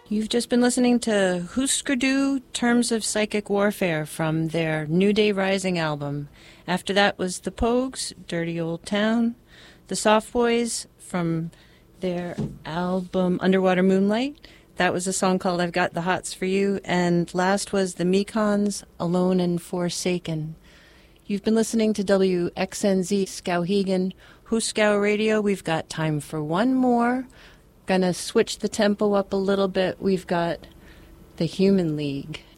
You've just been listening to Husker Du, Terms of Psychic Warfare from their New Day Rising album. After that was The Pogues, Dirty Old Town. The Soft Boys from their album Underwater Moonlight. That was a song called I've Got the Hots for You. And last was the Mekons, Alone and Forsaken. You've been listening to WXNZ Skowhegan, Huskow Radio. We've got time for one more. Gonna switch the tempo up a little bit. We've got the Human League.